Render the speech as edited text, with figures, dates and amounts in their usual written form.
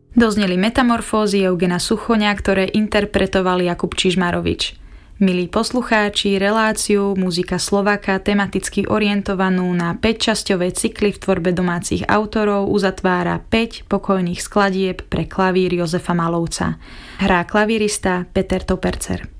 Dozneli Metamorfózy Eugena Suchoňa, ktoré interpretoval Jakub Čižmarovič. Milí poslucháči, reláciu Muzika Slováka tematicky orientovanú na 5-časťové cykly v tvorbe domácich autorov uzatvára 5 pokojných skladieb pre klavír Jozefa Malovca. Hrá klavírista Peter Topercer.